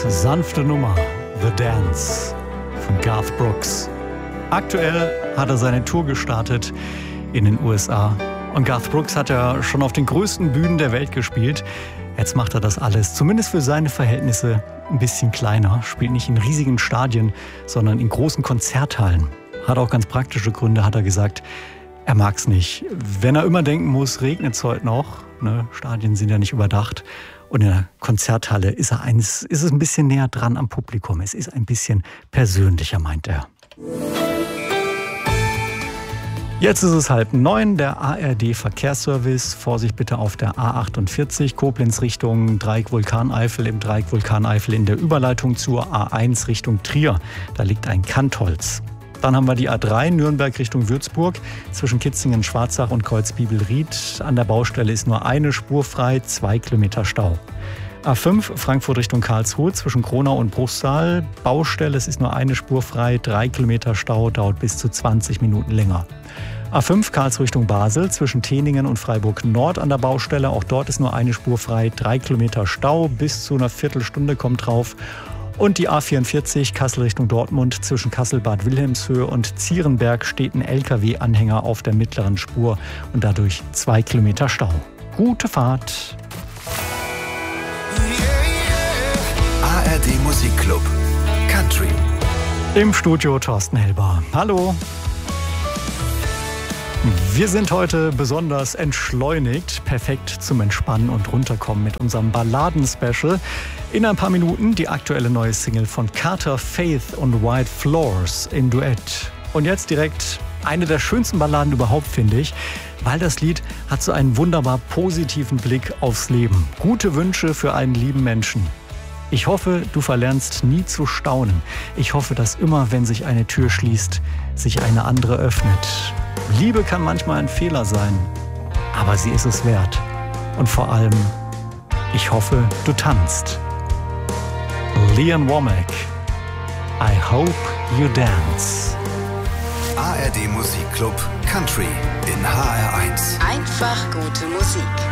Sanfte Nummer, The Dance von Garth Brooks. Aktuell hat er seine Tour gestartet in den USA. Und Garth Brooks hat ja schon auf den größten Bühnen der Welt gespielt. Jetzt macht er das alles, zumindest für seine Verhältnisse, ein bisschen kleiner. Spielt nicht in riesigen Stadien, sondern in großen Konzerthallen. Hat auch ganz praktische Gründe, hat er gesagt. Er mag's nicht. Wenn er immer denken muss, regnet es heute noch. Ne? Stadien sind ja nicht überdacht. Und in der Konzerthalle ist es ein bisschen näher dran am Publikum. Es ist ein bisschen persönlicher, meint er. Jetzt ist es 8:30, der ARD-Verkehrsservice. Vorsicht bitte auf der A48, Koblenz Richtung Dreieck Vulkaneifel, im Dreieck Vulkaneifel in der Überleitung zur A1 Richtung Trier. Da liegt ein Kantholz. Dann haben wir die A3 Nürnberg Richtung Würzburg. Zwischen Kitzingen, Schwarzach und Kreuzbibelried. An der Baustelle ist nur eine Spur frei, 2 Kilometer Stau. A5 Frankfurt Richtung Karlsruhe zwischen Kronau und Bruchsal. Baustelle, es ist nur eine Spur frei, 3 Kilometer Stau, dauert bis zu 20 Minuten länger. A5 Karlsruhe Richtung Basel zwischen Teningen und Freiburg Nord an der Baustelle. Auch dort ist nur eine Spur frei, 3 Kilometer Stau, bis zu einer Viertelstunde kommt drauf. Und die A44 Kassel Richtung Dortmund zwischen Kassel-Bad Wilhelmshöhe und Zierenberg steht ein LKW-Anhänger auf der mittleren Spur und dadurch 2 Kilometer Stau. Gute Fahrt! ARD Musikclub Country. Im Studio Thorsten Helber. Hallo! Wir sind heute besonders entschleunigt, perfekt zum Entspannen und Runterkommen mit unserem Balladen-Special. In ein paar Minuten die aktuelle neue Single von Carter Faith und White Floors im Duett. Und jetzt direkt eine der schönsten Balladen überhaupt, finde ich, weil das Lied hat so einen wunderbar positiven Blick aufs Leben. Gute Wünsche für einen lieben Menschen. Ich hoffe, du verlernst nie zu staunen. Ich hoffe, dass immer, wenn sich eine Tür schließt, sich eine andere öffnet. Liebe kann manchmal ein Fehler sein, aber sie ist es wert. Und vor allem, ich hoffe, du tanzt. Lee Ann Womack, I hope you dance. ARD Musikclub Country in HR1. Einfach gute Musik.